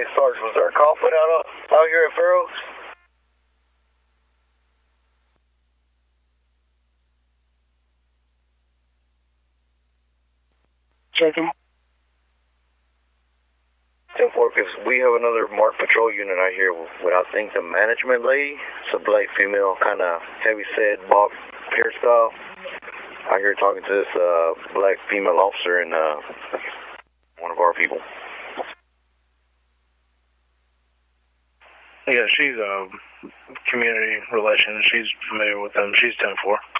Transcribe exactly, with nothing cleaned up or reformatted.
Hey, Sarge, was there a call put out out here at Fair Oaks? Checking. ten four, because we have another marked patrol unit out here with, I think, the management lady. It's a black female, kind of heavy-set, bob hairstyle. Out here talking to this uh, black female officer and uh, one of our people. Yeah, she's um, community relations. She's familiar with them. She's ten four.